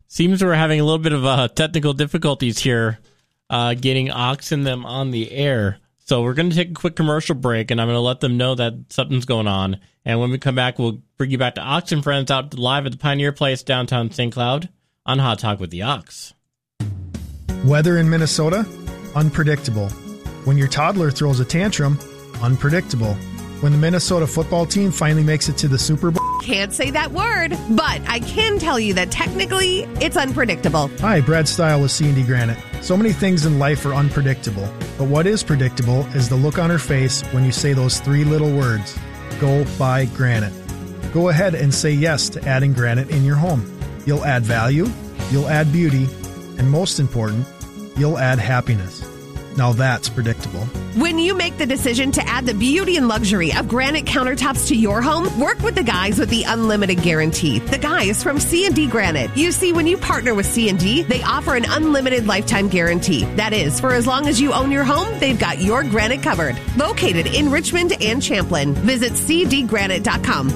Seems we're having a little bit of technical difficulties here getting Ox and them on the air. So we're going to take a quick commercial break, and I'm going to let them know that something's going on. And when we come back, we'll bring you back to Ox and Friends out live at the Pioneer Place, downtown St. Cloud, on Hot Talk with the Ox. Weather in Minnesota? Unpredictable. When your toddler throws a tantrum? Unpredictable. When the Minnesota football team finally makes it to the Super Bowl? Can't say that word, but I can tell you that technically it's unpredictable. Hi, Brad Stile with C&D Granite. So many things in life are unpredictable, but what is predictable is the look on her face when you say those three little words, go buy granite. Go ahead and say yes to adding granite in your home. You'll add value, you'll add beauty, and most important, you'll add happiness. Now that's predictable. When you make the decision to add the beauty and luxury of granite countertops to your home, work with the guys with the unlimited guarantee. The guys from C&D Granite. You see, when you partner with C&D, they offer an unlimited lifetime guarantee. That is, for as long as you own your home, they've got your granite covered. Located in Richmond and Champlin. Visit cdgranite.com.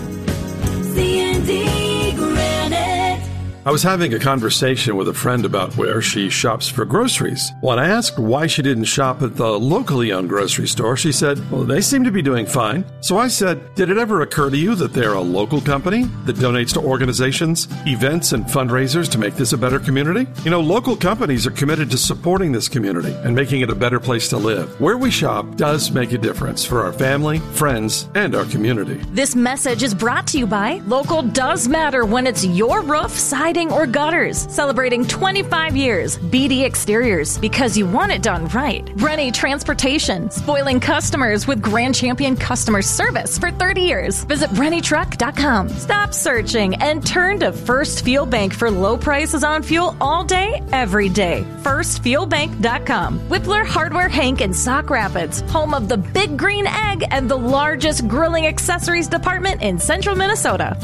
C&D Granite. I was having a conversation with a friend about where she shops for groceries. When I asked why she didn't shop at the locally owned grocery store, she said, well, they seem to be doing fine. So I said, did it ever occur to you that they're a local company that donates to organizations, events, and fundraisers to make this a better community? You know, local companies are committed to supporting this community and making it a better place to live. Where we shop does make a difference for our family, friends, and our community. This message is brought to you by Local Does Matter when it's your roof, siding, or gutters. Celebrating 25 years. BD Exteriors, because you want it done right. Rennie Transportation, spoiling customers with Grand Champion customer service for 30 years. Visit RennieTruck.com. Stop searching and turn to First Fuel Bank for low prices on fuel all day, every day. FirstFuelBank.com. Whippler Hardware Hank in Sauk Rapids, home of the Big Green Egg and the largest grilling accessories department in central Minnesota.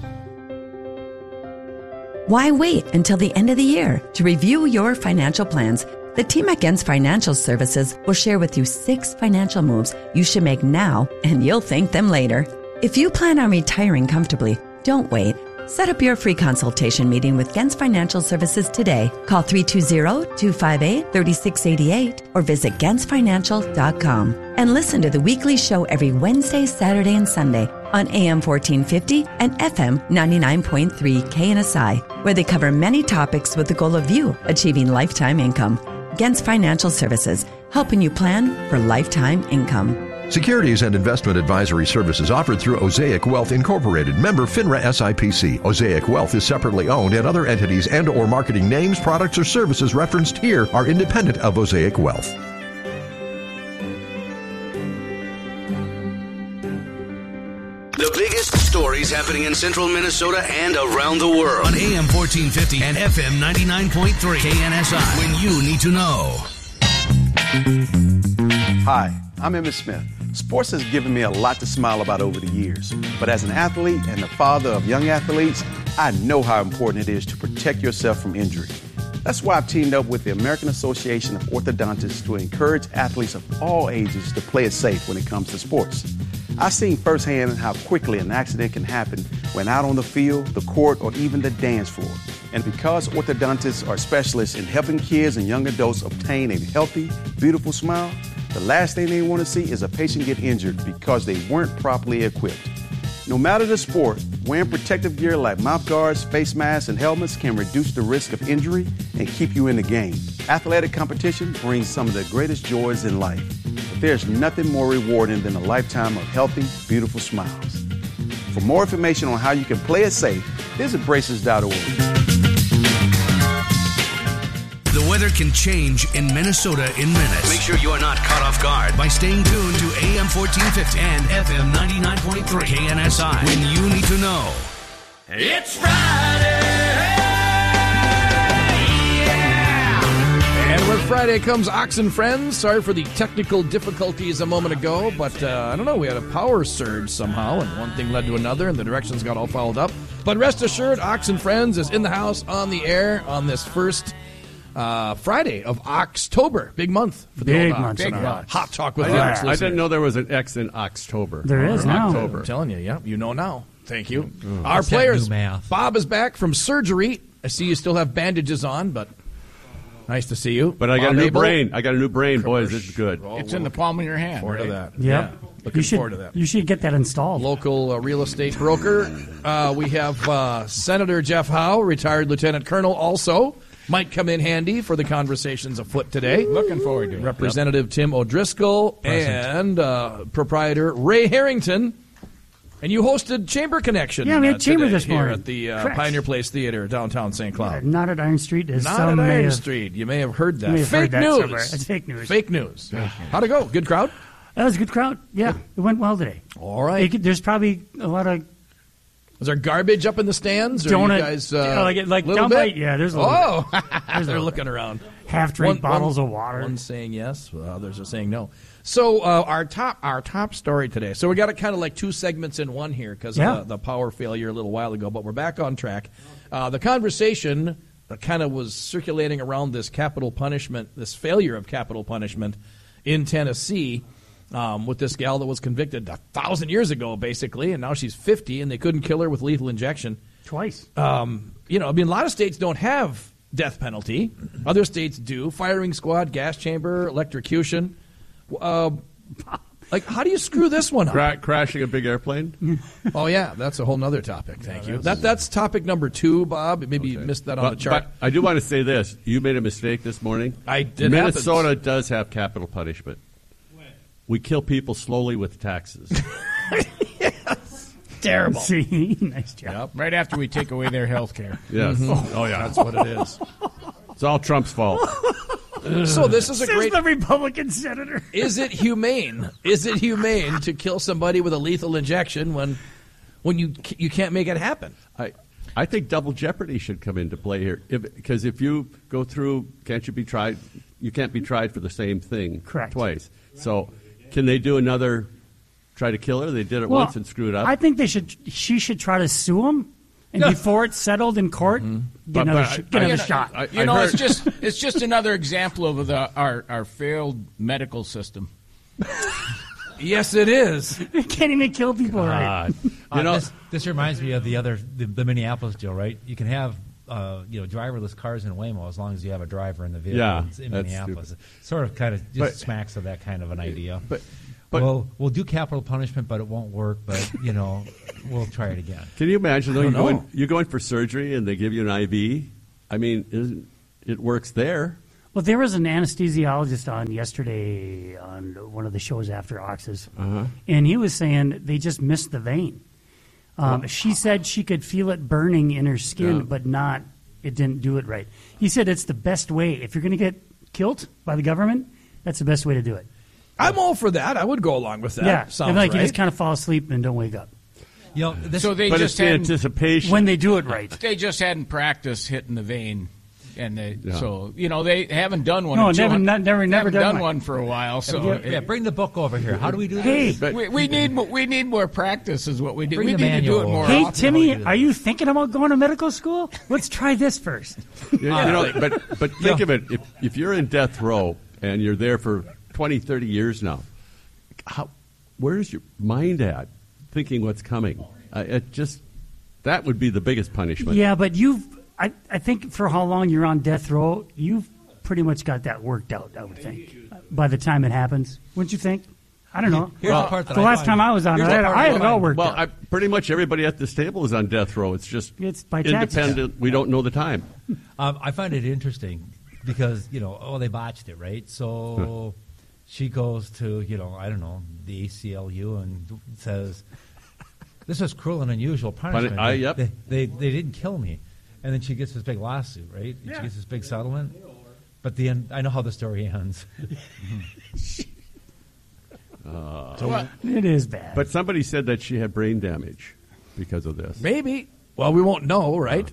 Why wait until the end of the year to review your financial plans? The team at Gens Financial Services will share with you 6 financial moves you should make now, and you'll thank them later. If you plan on retiring comfortably, don't wait. Set up your free consultation meeting with Gens Financial Services today. Call 320-258-3688 or visit GensFinancial.com. And listen to the weekly show every Wednesday, Saturday, and Sunday on AM 1450 and FM 99.3 KNSI, where they cover many topics with the goal of you achieving lifetime income. Gens Financial Services, helping you plan for lifetime income. Securities and investment advisory services offered through Osaic Wealth Incorporated, member FINRA SIPC. Osaic Wealth is separately owned, and other entities and or marketing names, products, or services referenced here are independent of Osaic Wealth. The biggest stories happening in central Minnesota and around the world. On AM 1450 and FM 99.3 KNSI. When you need to know. Hi, I'm Emmitt Smith. Sports has given me a lot to smile about over the years. But as an athlete and the father of young athletes, I know how important it is to protect yourself from injury. That's why I've teamed up with the American Association of Orthodontists to encourage athletes of all ages to play it safe when it comes to sports. I've seen firsthand how quickly an accident can happen when out on the field, the court, or even the dance floor. And because orthodontists are specialists in helping kids and young adults obtain a healthy, beautiful smile, the last thing they want to see is a patient get injured because they weren't properly equipped. No matter the sport, wearing protective gear like mouth guards, face masks, and helmets can reduce the risk of injury and keep you in the game. Athletic competition brings some of the greatest joys in life. But there's nothing more rewarding than a lifetime of healthy, beautiful smiles. For more information on how you can play it safe, visit braces.org. The weather can change in Minnesota in minutes. Make sure you are not caught off guard by staying tuned to AM 1450 and FM 99.3 KNSI. When you need to know. It's Friday! Yeah! And with Friday comes Ox and Friends. Sorry for the technical difficulties a moment ago, but I don't know, we had a power surge somehow, and one thing led to another, and the directions got all fouled up. But rest assured, Ox and Friends is in the house on the air on this first Friday of Oxtober. Big month for the big old month. Big month. Hot talk with Ox. I didn't know there was an X in Oxtober. There is now. October. I'm telling you, yeah. You know now. Thank you. Our players. Bob is back from surgery. I see you still have bandages on, but nice to see you. But I got a new brain. I got a new brain, boys. This is good. It's in the palm of your hand. Forward to right? that. Yep. Yeah. Looking forward to that. You should get that installed. Local real estate broker. We have Senator Jeff Howe, retired lieutenant colonel, also might come in handy for the conversations afoot today. Looking forward to it. Representative Tim O'Driscoll and proprietor Ray Harrington. And you hosted Chamber Connection. Yeah, we had Chamber this here morning. at the Correct. Pioneer Place Theater, downtown St. Cloud. Not at Iron Street. As Not some at may Iron have- Street. You may have heard that. You may have Fake heard that news. somewhere. It's fake news. Fake news. How'd it go? Good crowd? That was a good crowd. Yeah, it went well today. All right. There's probably a lot of Is there garbage up in the stands? Or Donut- you guys, like little down bit? by- yeah, there's a little Oh, they're looking around. half-drink bottles of water. One saying yes, others are saying no. So our top story today. So we got it kind of like two segments in one here because of the power failure a little while ago, but we're back on track. The conversation that kind of was circulating around this capital punishment, this failure of capital punishment in Tennessee. With this gal that was convicted 1,000 years ago, basically, and now she's 50, and they couldn't kill her with lethal injection. Twice. A lot of states don't have death penalty. Other states do. Firing squad, gas chamber, electrocution. How do you screw this one up? Crashing a big airplane? Oh, yeah, that's a whole other topic. Thank you. That's topic number 2, Bob. Maybe you missed that on the chart. But I do want to say this. You made a mistake this morning. I did. Minnesota does have capital punishment. We kill people slowly with taxes. Yes. Terrible. See, nice job. Yep. Right after we take away their health care. Yes. Mm-hmm. Oh, yeah. That's what it is. It's all Trump's fault. So this is a Says great... the Republican senator. Is it humane? Is it humane to kill somebody with a lethal injection when you can't make it happen? I think double jeopardy should come into play here. Because if you go through, can't you be tried? You can't be tried for the same thing twice. So can they do another, try to kill her? They did it once and screwed up. I think she should try to sue him, and before it's settled in court, get another shot. It's just another example of our failed medical system. Yes, it is. They can't even kill people right. This reminds me of the Minneapolis deal, right? You can have driverless cars in Waymo as long as you have a driver in the vehicle in Minneapolis. Stupid. Sort of kind of just smacks of that kind of an idea. But we'll do capital punishment, but it won't work. But we'll try it again. Can you imagine though? You go in for surgery and they give you an IV. I mean, it works there. Well, there was an anesthesiologist on yesterday on one of the shows after Ox's, and he was saying they just missed the vein. She said she could feel it burning in her skin, but it didn't do it right. He said it's the best way. If you're going to get killed by the government, that's the best way to do it. I'm all for that. I would go along with that. Yeah, sounds you right. just kind of fall asleep and don't wake up. So they but just it's the hadn't, anticipation. When they do it right. They just hadn't practiced hitting the vein. And so they haven't done one. No, never done one for a while. So bring the book over here. How do we do Hey, this? we need more practice. Is what we do. Bring We the need to do it manual more. over. Hey, often. Timmy, are you thinking about going to medical school? Let's try this first. But think of it. If you're in death row and you're there for 20, 30 years now, where's your mind at? Thinking what's coming. That would be the biggest punishment. Yeah, but I think for how long you're on death row, you've pretty much got that worked out, I would think, by the time it happens. Wouldn't you think? I don't know. Here's the part that the last time I was on it, I had it all worked out. Well, pretty much everybody at this table is on death row. It's just by independent. taxes. We don't know the time. I find it interesting because, they botched it, right? So she goes to, I don't know, the ACLU and says, this is cruel and unusual punishment. Yep. They didn't kill me. And then she gets this big lawsuit, right? Yeah. She gets this big settlement. But the end, I know how the story ends. It is bad. But somebody said that she had brain damage because of this. Maybe. Well, we won't know, right?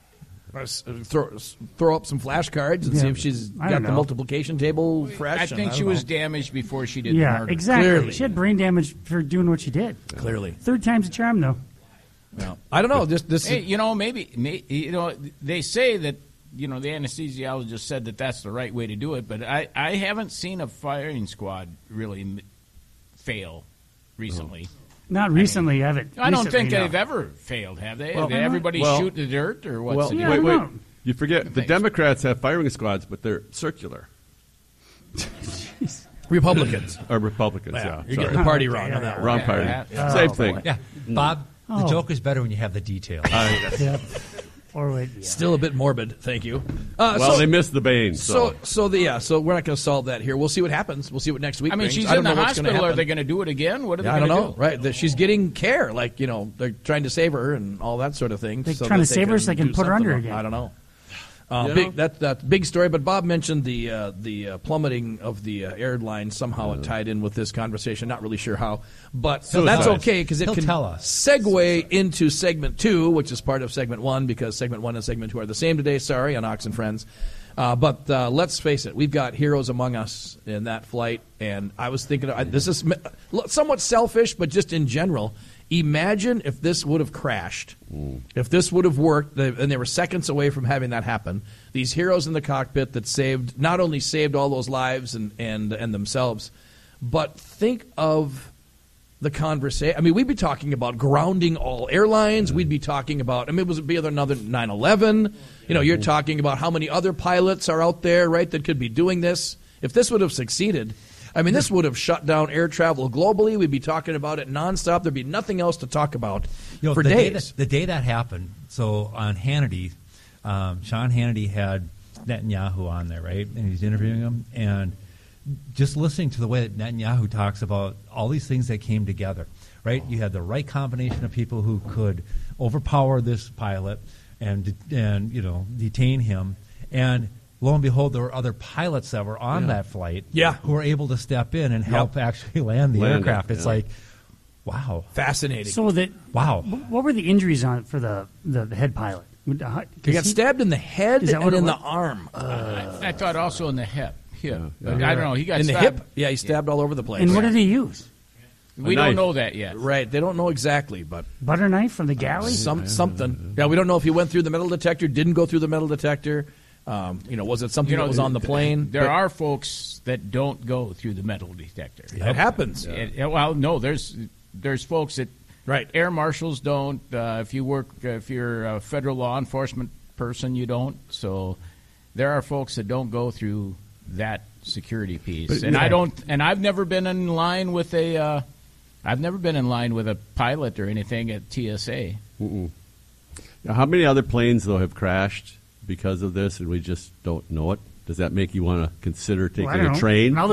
Throw up some flashcards and see if she's got the multiplication table fresh. I think she was damaged before she did the Yeah, murder. exactly. Clearly. She had brain damage for doing what she did. Clearly. Third time's a charm, though. No. I don't know. This Hey, maybe they say that the anesthesiologist said that that's the right way to do it, but I haven't seen a firing squad really fail recently. Not recently, have it? I don't think no. they've ever failed, have they? Well, Did everybody shoot the dirt, or what's the deal? Wait. You forget, the Democrats have firing squads, but they're circular. Republicans. Or Republicans, yeah. You're getting the party wrong on that one. Wrong party. Same thing. Yeah. Bob, the joke is better when you have the details. Still a bit morbid, thank you. They missed the Bane. So we're not going to solve that here. We'll see what happens. We'll see what next week brings. She's in the hospital. Are they going to do it again? What are they going to do? I don't know. Right, she's getting care. Like, they're trying to save her and all that sort of thing. They're trying to save her so they can put her under again. I don't know. That's big story. But Bob mentioned the plummeting of the airline. Somehow it tied in with this conversation. Not really sure how, but that's okay because it can tell us. Segue into segment 2, which is part of segment 1, because segment 1 and segment 2 are the same today. Sorry, on Ox and Friends. But let's face it, we've got heroes among us in that flight. And I was thinking, this is somewhat selfish, but just in general. Imagine if this would have crashed, if this would have worked, and they were seconds away from having that happen. These heroes in the cockpit that not only saved all those lives and themselves, but think of the conversation. I mean, we'd be talking about grounding all airlines. We'd be talking about, it would be another 9/11. You're talking about how many other pilots are out there, right, that could be doing this. If this would have succeeded, this would have shut down air travel globally. We'd be talking about it nonstop. There'd be nothing else to talk about for days. The day that happened, so on Hannity, Sean Hannity had Netanyahu on there, right? And he's interviewing him. And just listening to the way that Netanyahu talks about all these things that came together, right? You had the right combination of people who could overpower this pilot and detain him. And lo and behold, there were other pilots that were on that flight who were able to step in and help actually land the aircraft. It's like, wow. Fascinating. So wow. What were the injuries on it for the head pilot? He got stabbed in the head and in the arm. I thought also in the hip. I don't know. He got in stabbed. the hip? Yeah, he stabbed all over the place. And what did he use? We don't know that yet. Right. They don't know exactly, but butter knife from the galley? Something. Yeah, we don't know if he went through the metal detector, didn't go through the metal detector. Was it something that was on the plane? There are folks that don't go through the metal detector. It happens. There's folks that air marshals don't. If you're a federal law enforcement person, you don't. So there are folks that don't go through that security piece. And I've never been in line with a pilot or anything at TSA. Now, how many other planes though have crashed because of this, and we just don't know it? Does that make you want to consider taking a train?